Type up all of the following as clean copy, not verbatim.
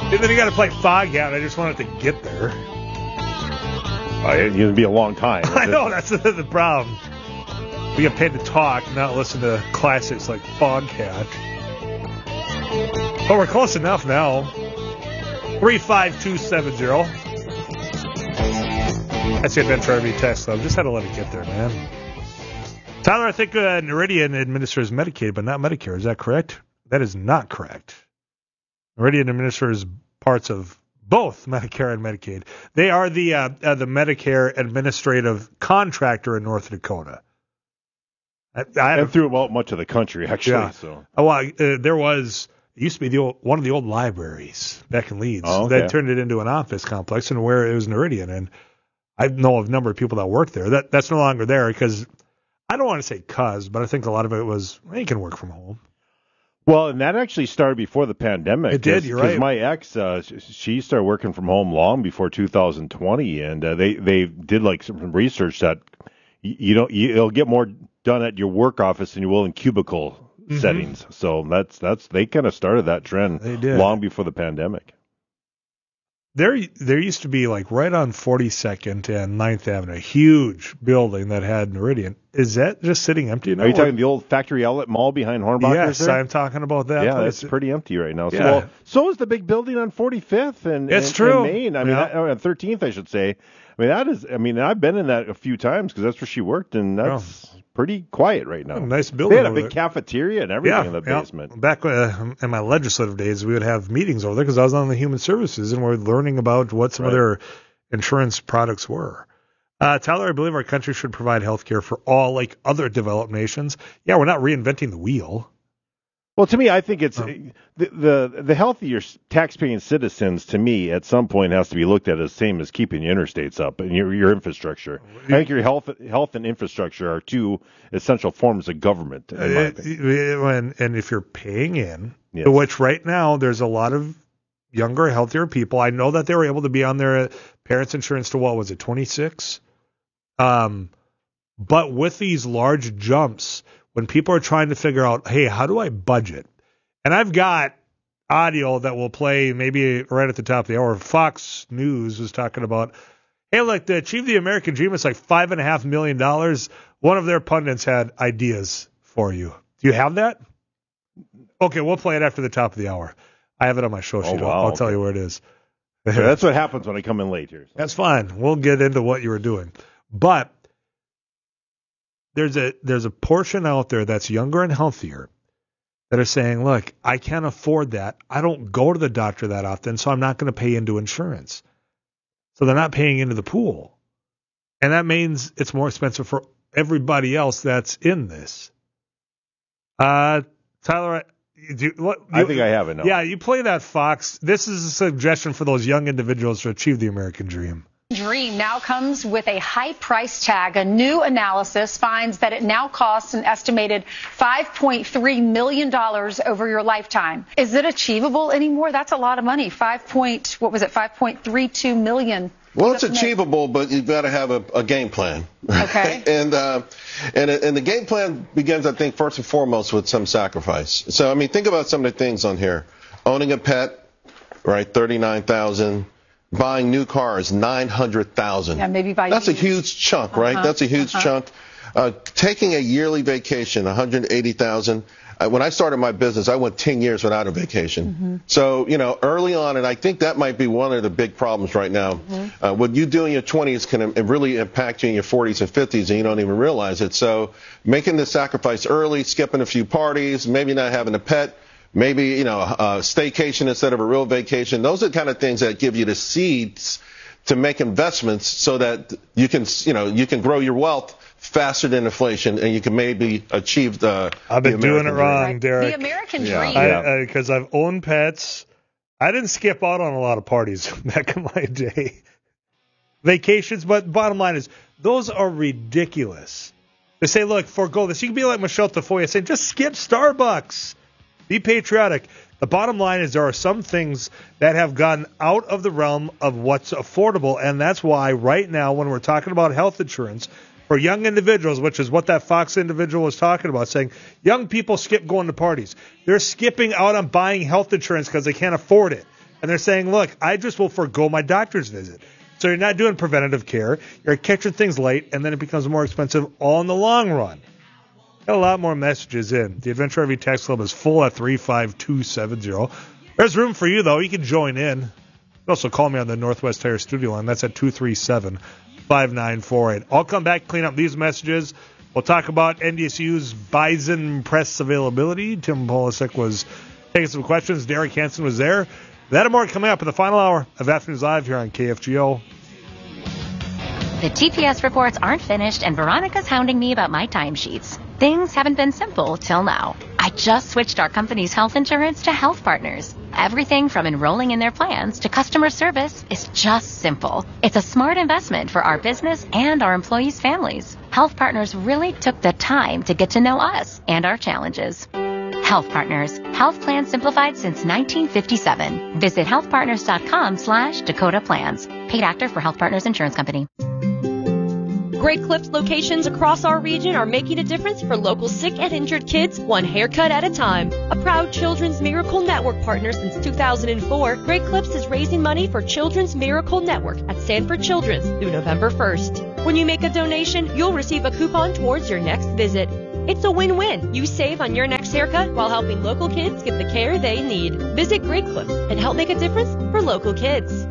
And then you got to play Foghat. I just wanted to get there. It'd be a long time. I know, that's the problem. We get paid to talk, not listen to classics like Foghat. But we're close enough now. 35270. That's the Adventure RV text, though. Just had to let it get there, man. Tyler, I think Noridian administers Medicaid, but not Medicare. Is that correct? That is not correct. Noridian administers parts of both Medicare and Medicaid. They are the Medicare administrative contractor in North Dakota. And throughout much of the country, actually. Yeah. So. It used to be one of the old libraries back in Leeds. Oh, okay. That turned it into an office complex, and where it was Noridian. And I know of a number of people that work there. That's no longer there because I don't want to say but I think a lot of it was, you can work from home. Well, and that actually started before the pandemic. It did, you're right. Because my ex, she started working from home long before 2020, and they did like some research that you'll get more done at your work office than you will in cubicle settings. So that's they kind of started that trend long before the pandemic. There used to be like right on 42nd and 9th Avenue, a huge building that had Noridian. Is that just sitting empty now? Are you talking the old factory outlet mall behind Hornbach's? Yes, there? I'm talking about that. Yeah, place. it's pretty empty right now. Yeah. So is the big building on 45th and it's true. in Maine. I mean, on 13th, I should say. I've been in that a few times because that's where she worked, and that's pretty quiet right now. Nice building. They had a big cafeteria and everything in the basement. Back in my legislative days, we would have meetings over there because I was on the Human Services, and we're learning about what some of their insurance products were. Tyler, I believe our country should provide health care for all like other developed nations. Yeah, we're not reinventing the wheel. Well, to me, I think it's the healthier tax-paying citizens, to me, at some point has to be looked at as the same as keeping your interstates up and your infrastructure. I think your health and infrastructure are two essential forms of government, in my opinion. And if you're paying in, which right now there's a lot of younger, healthier people. I know that they were able to be on their parents' insurance to, 26? But with these large jumps, when people are trying to figure out, hey, how do I budget? And I've got audio that will play maybe right at the top of the hour. Fox News was talking about, hey, look, to achieve the American dream, it's like $5.5 million. One of their pundits had ideas for you. Do you have that? Okay, we'll play it after the top of the hour. I have it on my show sheet. I'll tell you where it is. That's what happens when I come in late here. So. That's fine. We'll get into what you were doing. But there's a portion out there that's younger and healthier that are saying, look, I can't afford that. I don't go to the doctor that often, so I'm not going to pay into insurance. So they're not paying into the pool. And that means it's more expensive for everybody else that's in this. Tyler, I think I have it now. Yeah, you play that, Fox. This is a suggestion for those young individuals to achieve the American dream. Dream now comes with a high price tag. A new analysis finds that it now costs an estimated $5.3 million over your lifetime. Is it achievable anymore? That's a lot of money. $5.32 million. Well, it's achievable, but you've got to have a game plan. Okay. and the game plan begins, I think, first and foremost with some sacrifice. So, I mean, think about some of the things on here. Owning a pet, right, $39,000. Buying new cars, $900,000. Yeah, maybe buy. That's a huge chunk, right? That's a huge chunk. Taking a yearly vacation, $180,000. When I started my business, I went 10 years without a vacation. So, early on, and I think that might be one of the big problems right now. What you do in your 20s can really impact you in your 40s and 50s, and you don't even realize it. So, making the sacrifice early, skipping a few parties, maybe not having a pet. Maybe, a staycation instead of a real vacation. Those are the kind of things that give you the seeds to make investments so that you can grow your wealth faster than inflation, and you can maybe achieve the I've been doing it wrong, Derek. The American dream. Because I've owned pets. I didn't skip out on a lot of parties back in my day. Vacations, but bottom line is, those are ridiculous. They say, look, forego this. You can be like Michelle Tafoya saying, just skip Starbucks. Be patriotic. The bottom line is there are some things that have gotten out of the realm of what's affordable, and that's why right now when we're talking about health insurance for young individuals, which is what that Fox individual was talking about, saying young people skip going to parties. They're skipping out on buying health insurance because they can't afford it. And they're saying, look, I just will forego my doctor's visit. So you're not doing preventative care. You're catching things late, and then it becomes more expensive all in the long run. Got a lot more messages in. The Adventure RV Text Club is full at 35270. There's room for you, though. You can join in. You can also call me on the Northwest Tire Studio line. That's at 237-5948. I'll come back, clean up these messages. We'll talk about NDSU's Bison press availability. Tim Polasek was taking some questions. Derek Hansen was there. That and more coming up in the final hour of Afternoons Live here on KFGO. The TPS reports aren't finished, and Veronica's hounding me about my timesheets. Things haven't been simple till now. I just switched our company's health insurance to Health Partners. Everything from enrolling in their plans to customer service is just simple. It's a smart investment for our business and our employees' families. Health Partners really took the time to get to know us and our challenges. Health Partners. Health plans simplified since 1957. Visit healthpartners.com/Dakota Plans. Paid actor for Health Partners Insurance Company. Great Clips locations across our region are making a difference for local sick and injured kids, one haircut at a time. A proud Children's Miracle Network partner since 2004, Great Clips is raising money for Children's Miracle Network at Sanford Children's through November 1st. When you make a donation, you'll receive a coupon towards your next visit. It's a win-win. You save on your next haircut while helping local kids get the care they need. Visit Great Clips and help make a difference for local kids.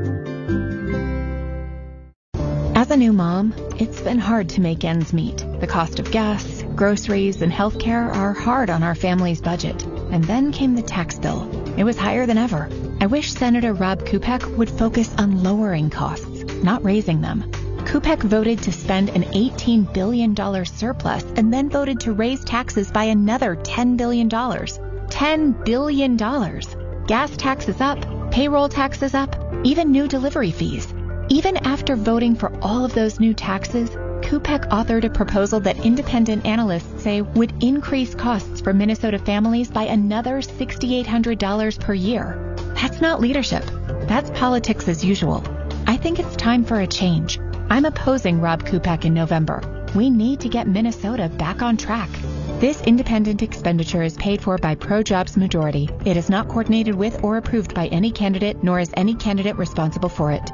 As a new mom, it's been hard to make ends meet. The cost of gas, groceries, and healthcare are hard on our family's budget. And then came the tax bill. It was higher than ever. I wish Senator Rob Kupek would focus on lowering costs, not raising them. Kupek voted to spend an $18 billion surplus and then voted to raise taxes by another $10 billion. $10 billion. Gas taxes up, payroll taxes up, even new delivery fees. Even after voting for all of those new taxes, Kupek authored a proposal that independent analysts say would increase costs for Minnesota families by another $6,800 per year. That's not leadership. That's politics as usual. I think it's time for a change. I'm opposing Rob Kupek in November. We need to get Minnesota back on track. This independent expenditure is paid for by Pro-Jobs Majority. It is not coordinated with or approved by any candidate, nor is any candidate responsible for it.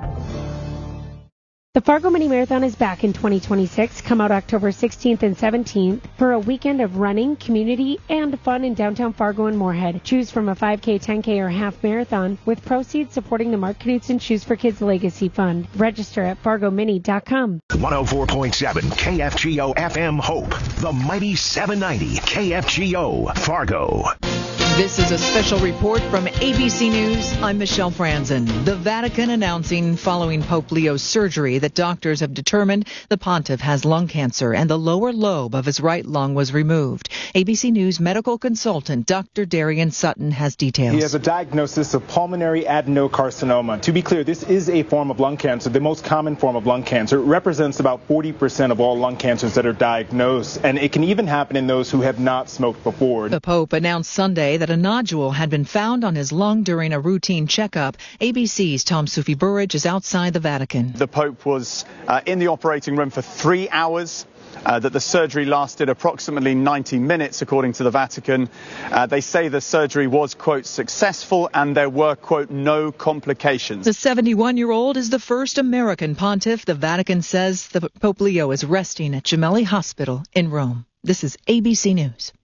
The Fargo Mini Marathon is back in 2026. Come out October 16th and 17th for a weekend of running, community, and fun in downtown Fargo and Moorhead. Choose from a 5K, 10K, or half marathon with proceeds supporting the Mark Knudsen Shoes for Kids Legacy Fund. Register at fargomini.com. 104.7 KFGO FM Hope. The mighty 790 KFGO Fargo. This is a special report from ABC News. I'm Michelle Franzen. The Vatican announcing following Pope Leo's surgery that doctors have determined the pontiff has lung cancer and the lower lobe of his right lung was removed. ABC News medical consultant Dr. Darian Sutton has details. He has a diagnosis of pulmonary adenocarcinoma. To be clear, this is a form of lung cancer, the most common form of lung cancer. It represents about 40% of all lung cancers that are diagnosed, and it can even happen in those who have not smoked before. The Pope announced Sunday that a nodule had been found on his lung during a routine checkup. ABC's Tom Sufi Burridge is outside the Vatican. The Pope was in the operating room for 3 hours. That the surgery lasted approximately 90 minutes, according to the Vatican. They say the surgery was, quote, successful and there were, quote, no complications. The 71-year-old is the first American pontiff. The Vatican says the Pope Leo is resting at Gemelli Hospital in Rome. This is ABC News.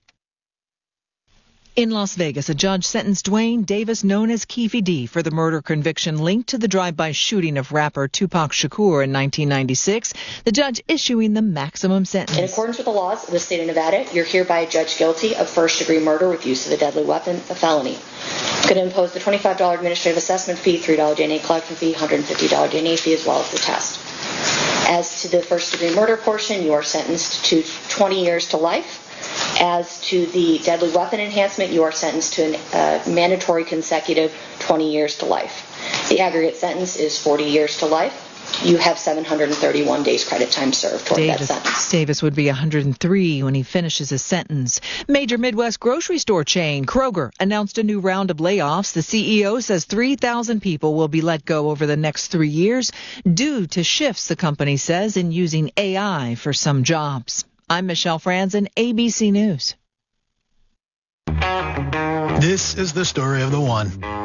In Las Vegas, a judge sentenced Dwayne Davis, known as Keefe D, for the murder conviction linked to the drive-by shooting of rapper Tupac Shakur in 1996. The judge issuing the maximum sentence. In accordance with the laws of the state of Nevada, you're hereby judged guilty of first-degree murder with use of a deadly weapon, a felony. I'm going to impose the $25 administrative assessment fee, $3 DNA collection fee, $150 DNA fee, as well as the test. As to the first-degree murder portion, you are sentenced to 20 years to life. As to the deadly weapon enhancement, you are sentenced to a mandatory consecutive 20 years to life. The aggregate sentence is 40 years to life. You have 731 days credit time served toward that sentence. Davis would be 103 when he finishes his sentence. Major Midwest grocery store chain Kroger announced a new round of layoffs. The CEO says 3,000 people will be let go over the next 3 years due to shifts, the company says, in using AI for some jobs. I'm Michelle Franzen, ABC News. This is the story of the one.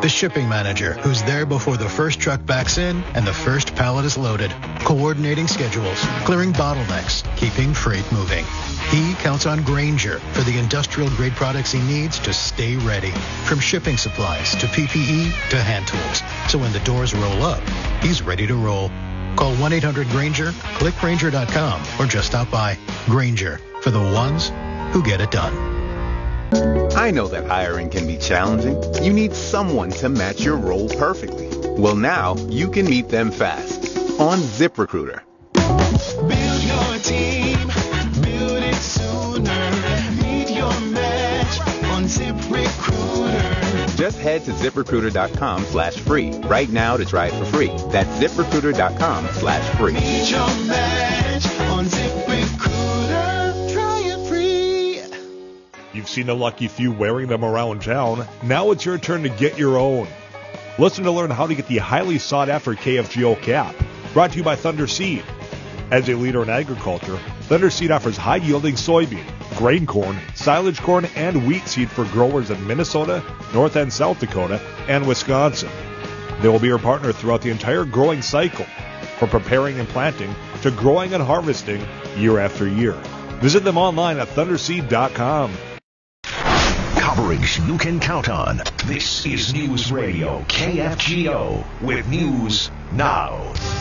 The shipping manager, who's there before the first truck backs in and the first pallet is loaded, coordinating schedules, clearing bottlenecks, keeping freight moving. He counts on Grainger for the industrial-grade products he needs to stay ready, from shipping supplies to PPE to hand tools. So when the doors roll up, he's ready to roll. Call 1-800-GRAINGER, click Grainger.com, or just stop by. Grainger, for the ones who get it done. I know that hiring can be challenging. You need someone to match your role perfectly. Well, now you can meet them fast on ZipRecruiter. Build your team, build it sooner. Meet your match on ZipRecruiter. Just head to ZipRecruiter.com/free right now to try it for free. That's ZipRecruiter.com/free. Meet your match on ZipRecruiter. Try it free. You've seen the lucky few wearing them around town. Now it's your turn to get your own. Listen to learn how to get the highly sought-after KFGO cap. Brought to you by Thunder Seed. As a leader in agriculture, Thunder Seed offers high-yielding soybean, grain corn, silage corn, and wheat seed for growers in Minnesota, North and South Dakota, and Wisconsin. They will be your partner throughout the entire growing cycle, from preparing and planting to growing and harvesting year after year. Visit them online at thunderseed.com. Coverage you can count on. This is News Radio KFGO with News Now.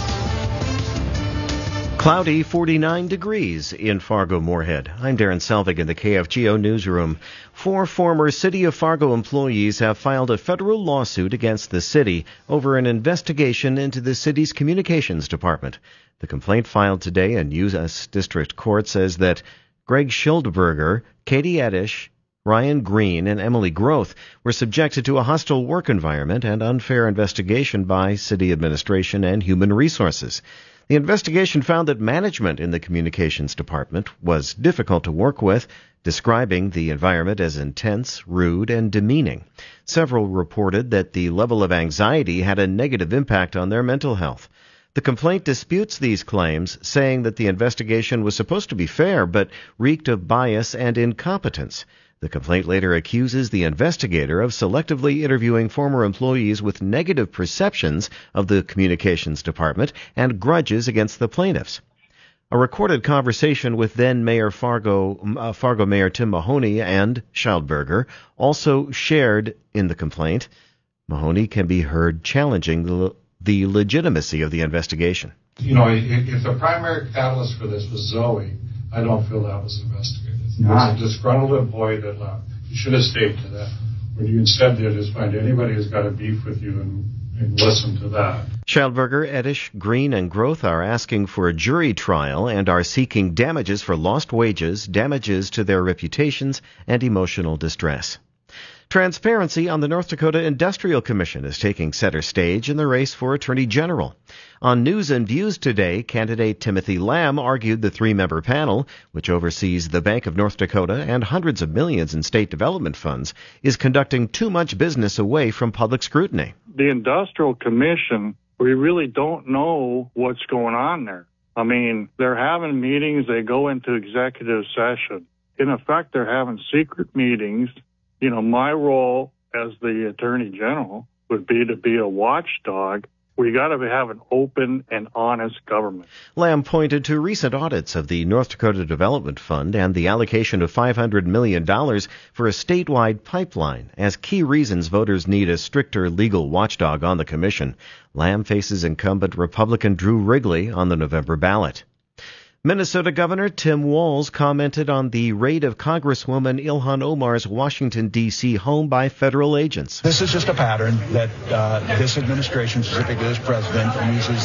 Cloudy, 49 degrees in Fargo-Moorhead. I'm Darren Selvig in the KFGO newsroom. 4 former City of Fargo employees have filed a federal lawsuit against the city over an investigation into the city's communications department. The complaint filed today in U.S. District Court says that Greg Schildberger, Katie Edish, Ryan Green, and Emily Groth were subjected to a hostile work environment and unfair investigation by city administration and human resources. The investigation found that management in the communications department was difficult to work with, describing the environment as intense, rude, and demeaning. Several reported that the level of anxiety had a negative impact on their mental health. The complaint disputes these claims, saying that the investigation was supposed to be fair but reeked of bias and incompetence. The complaint later accuses the investigator of selectively interviewing former employees with negative perceptions of the communications department and grudges against the plaintiffs. A recorded conversation with then Mayor Fargo Mayor Tim Mahoney and Schildberger also shared in the complaint. Mahoney can be heard challenging the legitimacy of the investigation. You know, if the primary catalyst for this was Zoe, I don't feel that was investigated. It was a disgruntled employee that left. You should have stayed to that. What you instead did is find anybody who's got a beef with you and listen to that. Schildberger, Edish, Green, and Groth are asking for a jury trial and are seeking damages for lost wages, damages to their reputations, and emotional distress. Transparency on the North Dakota Industrial Commission is taking center stage in the race for Attorney General. On News and Views today, candidate Timothy Lamb argued the 3-member panel, which oversees the Bank of North Dakota and hundreds of millions in state development funds, is conducting too much business away from public scrutiny. The Industrial Commission, we really don't know what's going on there. I mean, they're having meetings, they go into executive session. In effect, they're having secret meetings. You know, my role as the Attorney General would be to be a watchdog. We got to have an open and honest government. Lamb pointed to recent audits of the North Dakota Development Fund and the allocation of $500 million for a statewide pipeline as key reasons voters need a stricter legal watchdog on the commission. Lamb faces incumbent Republican Drew Wrigley on the November ballot. Minnesota Governor Tim Walz commented on the raid of Congresswoman Ilhan Omar's Washington, D.C. home by federal agents. This is just a pattern that this administration, specifically this president, uses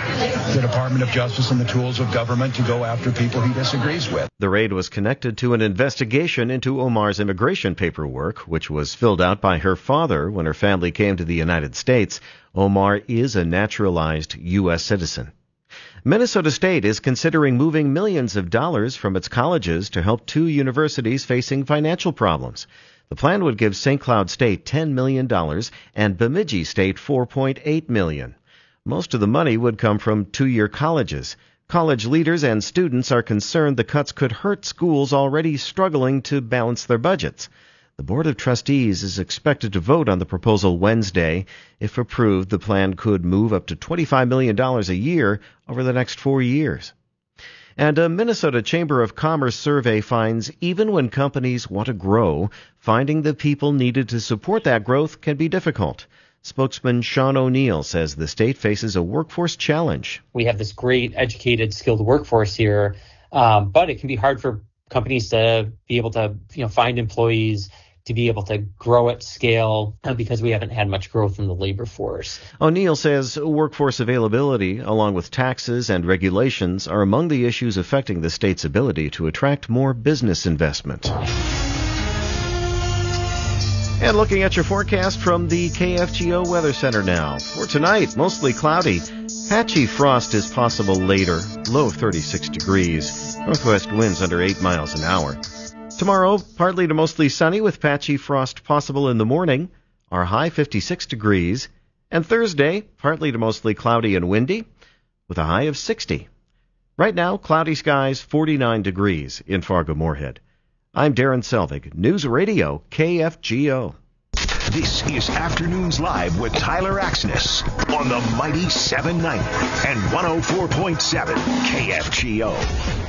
the Department of Justice and the tools of government to go after people he disagrees with. The raid was connected to an investigation into Omar's immigration paperwork, which was filled out by her father when her family came to the United States. Omar is a naturalized U.S. citizen. Minnesota State is considering moving millions of dollars from its colleges to help 2 universities facing financial problems. The plan would give St. Cloud State $10 million and Bemidji State $4.8 million. Most of the money would come from 2-year colleges. College leaders and students are concerned the cuts could hurt schools already struggling to balance their budgets. The Board of Trustees is expected to vote on the proposal Wednesday. If approved, the plan could move up to $25 million a year over the next 4 years. And a Minnesota Chamber of Commerce survey finds even when companies want to grow, finding the people needed to support that growth can be difficult. Spokesman Sean O'Neill says the state faces a workforce challenge. We have this great, educated, skilled workforce here, but it can be hard for companies to be able to, find employees, to be able to grow at scale because we haven't had much growth in the labor force. O'Neill says workforce availability, along with taxes and regulations, are among the issues affecting the state's ability to attract more business investment. And looking at your forecast from the KFGO Weather Center now. For tonight, mostly cloudy. Patchy frost is possible later, low of 36 degrees. Northwest winds under 8 miles an hour. Tomorrow, partly to mostly sunny with patchy frost possible in the morning, our high 56 degrees. And Thursday, partly to mostly cloudy and windy with a high of 60. Right now, cloudy skies, 49 degrees in Fargo-Moorhead. I'm Darren Selvig, News Radio KFGO. This is Afternoons Live with Tyler Axness on the mighty 790 and 104.7 KFGO.